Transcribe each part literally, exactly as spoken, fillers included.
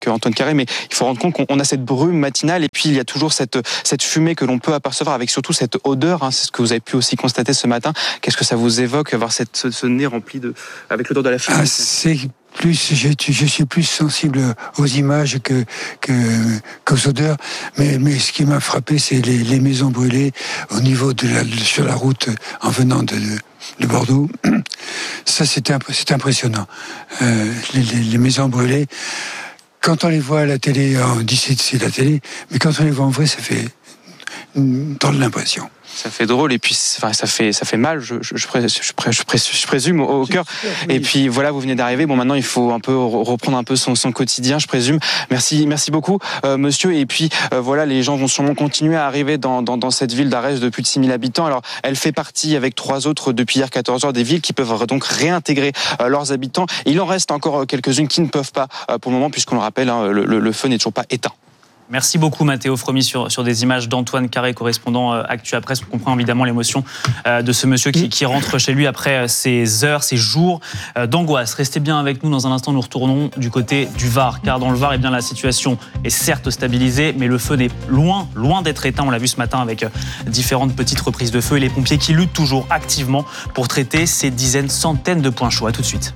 Antoine Carré, mais il faut rendre compte qu'on a cette brume matinale et puis il y a toujours cette, cette fumée que l'on peut apercevoir avec surtout cette odeur, hein, c'est ce que vous avez pu aussi constater ce matin. Qu'est-ce que ça vous évoque, avoir cette, ce, ce nez rempli de, avec l'odeur de la fumée? Ah, c'est plus, je, je suis plus sensible aux images que, que, qu'aux odeurs, mais, mais ce qui m'a frappé, c'est les, les maisons brûlées au niveau de la, sur la route en venant de, de Bordeaux. Ça, c'était, c'était impressionnant. Euh, les, les, les maisons brûlées, quand on les voit à la télé, on dit c'est, c'est la télé, mais quand on les voit en vrai, ça fait drôle l'impression. Ça fait drôle et puis enfin, ça fait ça fait mal, je, je, je, pré, je, pré, je, pré, je présume au, au cœur. Oui. Et puis voilà, vous venez d'arriver. Bon, maintenant il faut un peu reprendre un peu son, son quotidien, je présume. Merci, merci beaucoup, euh, monsieur. Et puis euh, voilà, les gens vont sûrement continuer à arriver dans dans, dans cette ville d'Arès de plus de six mille habitants. Alors, elle fait partie avec trois autres depuis hier quatorze heures des villes qui peuvent donc réintégrer euh, leurs habitants. Et il en reste encore quelques-unes qui ne peuvent pas euh, pour le moment, puisqu'on le rappelle, hein, le, le, le feu n'est toujours pas éteint. Merci beaucoup Mathéo Fromy sur, sur des images d'Antoine Carré, correspondant euh, Actu à Presse. On comprend évidemment l'émotion euh, de ce monsieur qui, qui rentre chez lui après euh, ces heures, ces jours euh, d'angoisse. Restez bien avec nous, dans un instant nous retournons du côté du Var, car dans le Var, eh bien, la situation est certes stabilisée, mais le feu n'est loin, loin d'être éteint. On l'a vu ce matin avec euh, différentes petites reprises de feu et les pompiers qui luttent toujours activement pour traiter ces dizaines, centaines de points chauds. À tout de suite.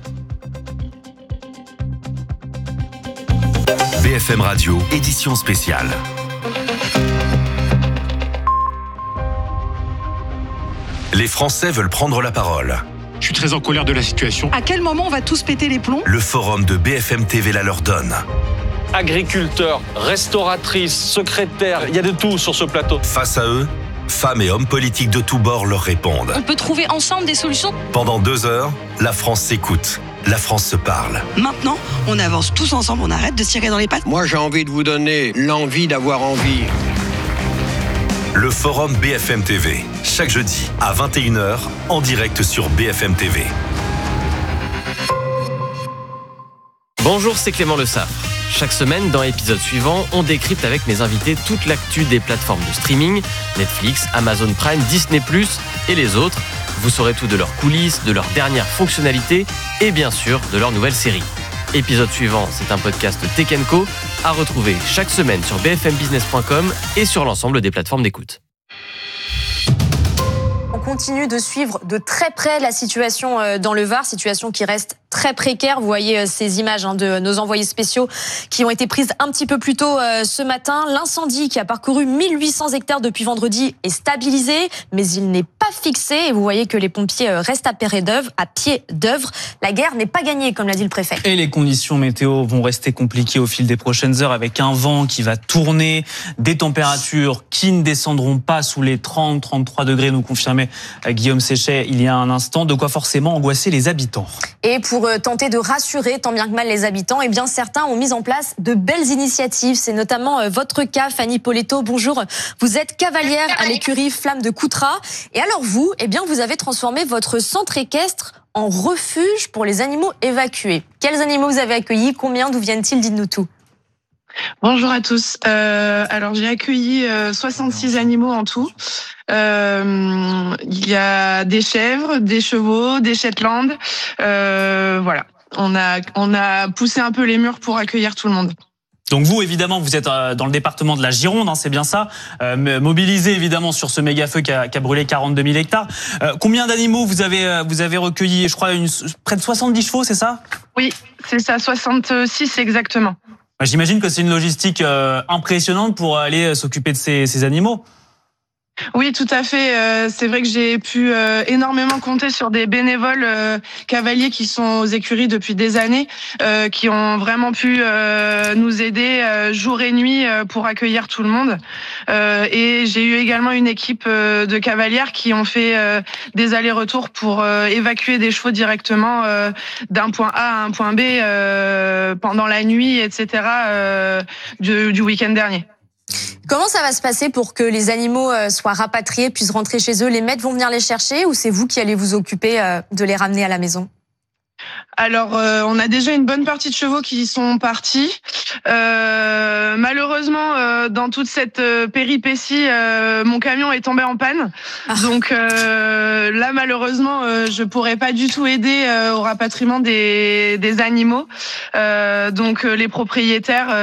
B F M Radio, édition spéciale. Les Français veulent prendre la parole. Je suis très en colère de la situation. À quel moment on va tous péter les plombs ? Le forum de B F M T V la leur donne. Agriculteurs, restauratrices, secrétaires, il y a de tout sur ce plateau. Face à eux, femmes et hommes politiques de tous bords leur répondent. On peut trouver ensemble des solutions ? Pendant deux heures, la France s'écoute. La France se parle. Maintenant, on avance tous ensemble, on arrête de se tirer dans les pattes. Moi, j'ai envie de vous donner l'envie d'avoir envie. Le forum B F M T V, chaque jeudi à vingt et une heures, en direct sur B F M T V. Bonjour, c'est Clément Le Saffre. Chaque semaine, dans l'épisode suivant, on décrypte avec mes invités toute l'actu des plateformes de streaming, Netflix, Amazon Prime, Disney plus, et les autres. Vous saurez tout de leurs coulisses, de leurs dernières fonctionnalités et bien sûr de leurs nouvelles séries. Épisode suivant, c'est un podcast Tech and Co à retrouver chaque semaine sur b f m business point com et sur l'ensemble des plateformes d'écoute. On continue de suivre de très près la situation dans le Var, situation qui reste très précaire. Vous voyez ces images de nos envoyés spéciaux qui ont été prises un petit peu plus tôt ce matin. L'incendie qui a parcouru mille huit cents hectares depuis vendredi est stabilisé, mais il n'est pas fixé. Et vous voyez que les pompiers restent à pied d'œuvre. À pied d'œuvre. La guerre n'est pas gagnée, comme l'a dit le préfet. Et les conditions météo vont rester compliquées au fil des prochaines heures, avec un vent qui va tourner, des températures qui ne descendront pas sous les trente à trente-trois degrés, nous confirmait Guillaume Séchet il y a un instant. De quoi forcément angoisser les habitants. Et pour tenter de rassurer tant bien que mal les habitants, eh bien certains ont mis en place de belles initiatives. C'est notamment votre cas, Fanny Poletto. Bonjour. Vous êtes cavalière à l'écurie Flamme de Coutras. Et alors vous, eh bien vous avez transformé votre centre équestre en refuge pour les animaux évacués. Quels animaux vous avez accueillis ? Combien ? D'où viennent-ils ? Dites-nous tout. Bonjour à tous. Euh, alors j'ai accueilli euh, soixante-six animaux en tout. Euh, il y a des chèvres, des chevaux, des Shetland. Euh, voilà. On a on a poussé un peu les murs pour accueillir tout le monde. Donc vous, évidemment, vous êtes dans le département de la Gironde, hein, c'est bien ça, euh, mobilisé évidemment sur ce méga feu qui a, qui a brûlé quarante-deux mille hectares. Euh, combien d'animaux vous avez vous avez recueilli ? Je crois une, près de soixante-dix chevaux, c'est ça ? Oui, c'est ça, soixante-six exactement. J'imagine que c'est une logistique euh, impressionnante pour aller s'occuper de ces, ces animaux. Oui, tout à fait. Euh, c'est vrai que j'ai pu euh, énormément compter sur des bénévoles euh, cavaliers qui sont aux écuries depuis des années, euh, qui ont vraiment pu euh, nous aider euh, jour et nuit euh, pour accueillir tout le monde. Euh, et j'ai eu également une équipe euh, de cavalières qui ont fait euh, des allers-retours pour euh, évacuer des chevaux directement euh, d'un point A à un point B euh, pendant la nuit, et cetera euh, du, du week-end dernier. Comment ça va se passer pour que les animaux soient rapatriés, puissent rentrer chez eux ? Les maîtres vont venir les chercher ou c'est vous qui allez vous occuper de les ramener à la maison ? Alors, euh, on a déjà une bonne partie de chevaux qui sont partis. Euh, malheureusement, euh, dans toute cette euh, péripétie, euh, mon camion est tombé en panne. Ah. Donc euh, là, malheureusement, euh, je pourrais pas du tout aider euh, au rapatriement des, des animaux. Euh, donc euh, les propriétaires